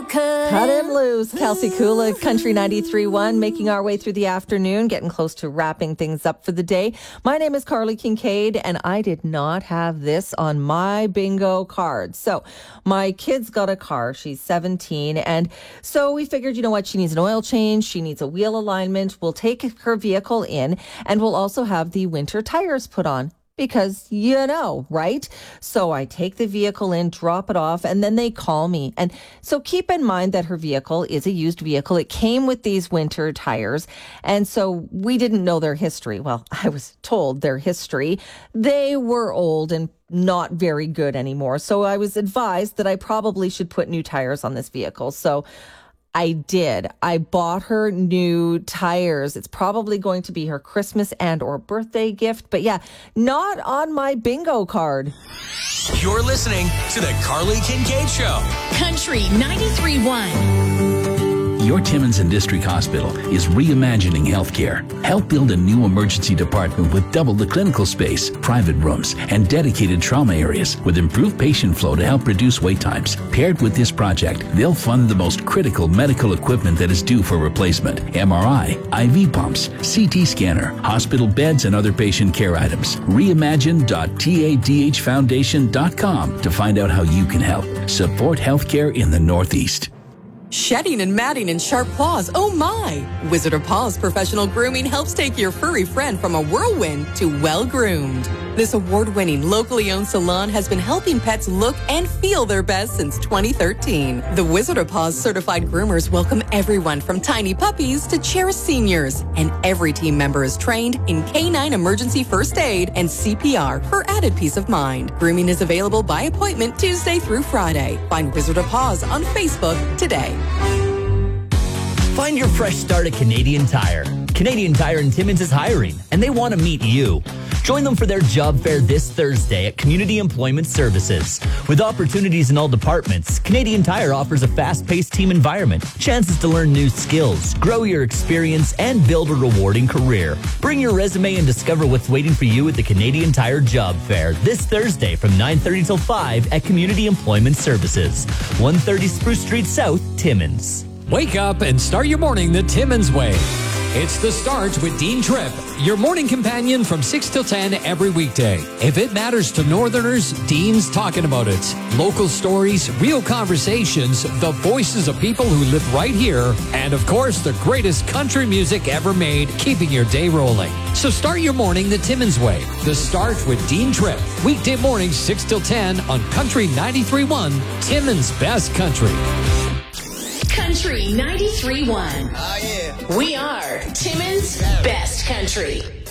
Cut him loose. Kelsey Kula, Country 93.1, making our way through the afternoon, getting close to wrapping things up for the day. My name is Carly Kincaid, and I did not have this on my bingo card. So my kid's got a car. She's 17. And so we figured, you know what? She needs an oil change. She needs a wheel alignment. We'll take her vehicle in, and we'll also have the winter tires put on. Because, you know, right? So I take the vehicle in, drop it off, and then they call me. And so keep in mind that her vehicle is a used vehicle. It came with these winter tires. And so we didn't know their history. Well, I was told their history. They were old and not very good anymore. So I was advised that I probably should put new tires on this vehicle. So I did. I bought her new tires. It's probably going to be her Christmas and or birthday gift. But yeah, not on my bingo card. You're listening to the Carly Kincaid Show. Country 93.1. Your Timmins and District Hospital is reimagining healthcare. Help build a new emergency department with double the clinical space, private rooms, and dedicated trauma areas with improved patient flow to help reduce wait times. Paired with this project, they'll fund the most critical medical equipment that is due for replacement: MRI, IV pumps, CT scanner, hospital beds, and other patient care items. Reimagine.tadhfoundation.com to find out how you can help. Support healthcare in the Northeast. Shedding and matting and sharp claws, oh my! Wizard of Paws Professional Grooming helps take your furry friend from a whirlwind to well-groomed. This award-winning, locally owned salon has been helping pets look and feel their best since 2013. The Wizard of Paws certified groomers welcome everyone from tiny puppies to cherished seniors, and every team member is trained in canine emergency first aid and CPR for added peace of mind. Grooming is available by appointment Tuesday through Friday. Find Wizard of Paws on Facebook today. Find your fresh start at Canadian Tire. Canadian Tire in Timmins is hiring, and they want to meet you. Join them for their job fair this Thursday at Community Employment Services. With opportunities in all departments, Canadian Tire offers a fast-paced team environment, chances to learn new skills, grow your experience, and build a rewarding career. Bring your resume and discover what's waiting for you at the Canadian Tire Job Fair this Thursday from 9:30 till 5 at Community Employment Services, 130 Spruce Street South, Timmins. Wake up and start your morning the Timmins way. It's The Start with Dean Tripp, your morning companion from 6 till 10 every weekday. If it matters to Northerners, Dean's talking about it. Local stories, real conversations, the voices of people who live right here, and of course, the greatest country music ever made, keeping your day rolling. So start your morning the Timmins way. The Start with Dean Tripp, weekday mornings 6 till 10 on Country 93.1, Timmins' best country. Country 93.1. Oh, yeah. We are Timmins' best country.